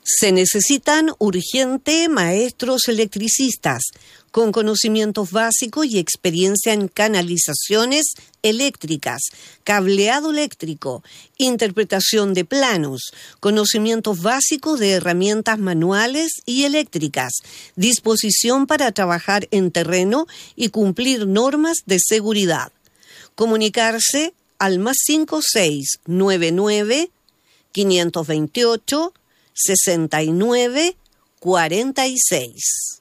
Se necesitan urgente maestros electricistas con conocimientos básicos y experiencia en canalizaciones eléctricas, cableado eléctrico, interpretación de planos, conocimientos básicos de herramientas manuales y eléctricas, disposición para trabajar en terreno y cumplir normas de seguridad. Comunicarse al +5699 528 69 46.